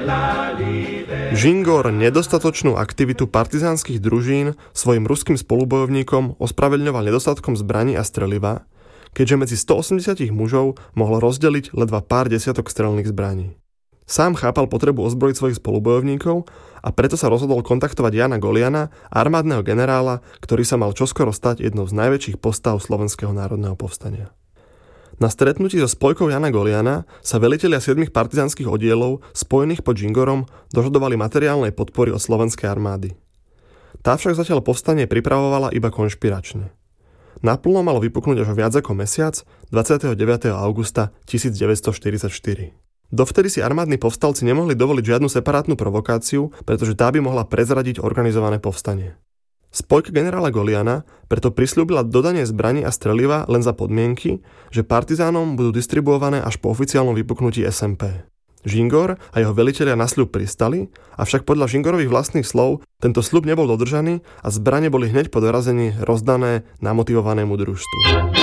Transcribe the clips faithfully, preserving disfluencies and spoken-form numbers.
Žingor nedostatočnú aktivitu partizánskych družín svojim ruským spolubojovníkom ospravedlňoval nedostatkom zbraní a streliva, keďže medzi stoosemdesiat mužov mohlo rozdeliť ledva pár desiatok strelných zbraní. Sám chápal potrebu ozbrojiť svojich spolubojovníkov a preto sa rozhodol kontaktovať Jana Goliana, armádneho generála, ktorý sa mal čoskoro stať jednou z najväčších postav Slovenského národného povstania. Na stretnutí so spojkou Jana Goliana sa velitelia siedmich partizánskych oddielov spojených pod Žingorom dožadovali materiálnej podpory od slovenskej armády. Tá však zatiaľ povstanie pripravovala iba konšpiračne. Naplno malo vypuknúť až o viac ako mesiac, dvadsiateho deviateho augusta tisícdeväťstoštyridsaťštyri. Dovtedy si armádni povstalci nemohli dovoliť žiadnu separátnu provokáciu, pretože tá by mohla prezradiť organizované povstanie. Spojka generála Goliana preto prisľúbila dodanie zbraní a streliva len za podmienky, že partizánom budú distribuované až po oficiálnom vypuknutí es em pé. Žingor a jeho velitelia na sľub pristali, avšak podľa Žingorových vlastných slov tento sľub nebol dodržaný a zbrane boli hneď po dorazení rozdané namotivovanému družstvu.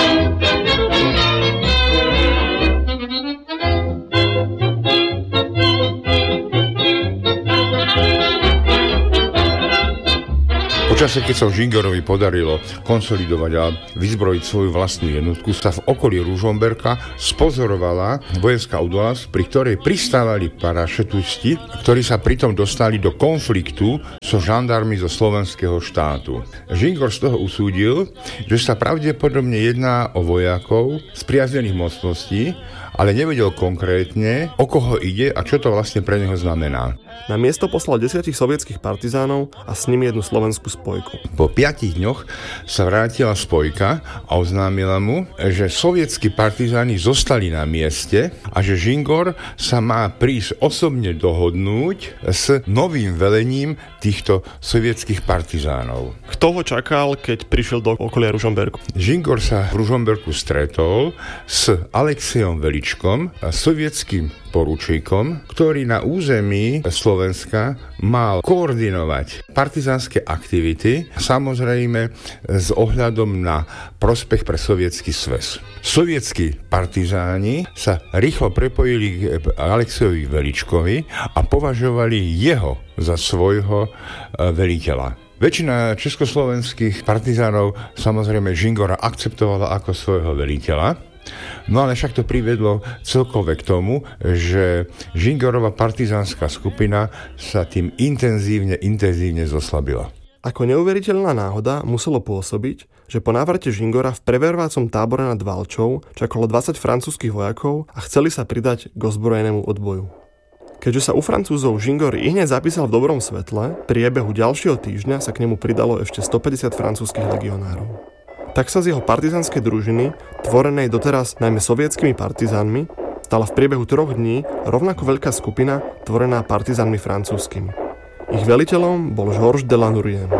Počasie, keď sa Žingorovi podarilo konsolidovať a vyzbrojiť svoju vlastnú jednotku, sa v okolí Ružomberka spozorovala vojenská udalosť, pri ktorej pristávali parašetusti, ktorí sa pritom dostali do konfliktu so žandarmi zo slovenského štátu. Žingor z toho usúdil, že sa pravdepodobne jedná o vojakov z priaznených mocností, ale nevedel konkrétne, o koho ide a čo to vlastne pre neho znamená. Na miesto poslal desiatich sovietských partizánov a s nimi jednu slovenskú spojku. Po piatich dňoch sa vrátila spojka a oznámila mu, že sovietskí partizáni zostali na mieste a že Žingor sa má prísť osobne dohodnúť s novým velením týchto sovietských partizánov. Kto ho čakal, keď prišiel do okolia Ružomberku? Žingor sa v Ružomberku stretol s Alexejom Veličkom, sovietským poručíkom, ktorý na území Slovenska mal koordinovať partizánske aktivity, samozrejme s ohľadom na prospech pre sovietský zväz. Sovietskí partizáni sa rýchlo prepojili k Alexejovi Veličkovi a považovali jeho za svojho veliteľa. Väčšina československých partizánov samozrejme Žingora akceptovala ako svojho veliteľa. No ale však to privedlo celkové k tomu, že Žingorova partizánska skupina sa tým intenzívne, intenzívne zoslabila. Ako neuveriteľná náhoda muselo pôsobiť, že po návrate Žingora v preverovacom tábore nad Valčou čakalo dvadsať francúzskych vojakov a chceli sa pridať k ozbrojenému odboju. Keďže sa u Francúzov Žingor i hneď zapísal v dobrom svetle, pri priebehu ďalšieho týždňa sa k nemu pridalo ešte stopäťdesiat francúzskych legionárov. Tak sa z jeho partizánskej družiny, tvorenej doteraz najmä sovietskými partizánmi, stala v priebehu troch dní rovnako veľká skupina, tvorená partizánmi francúzskymi. Ich veliteľom bol Georges de la Nourienne.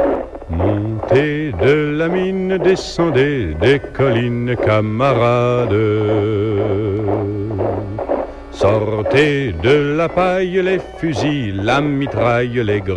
Montez de la mine, descendez des collines, camarades. Sortez de la paille les fusils, la mitraille, les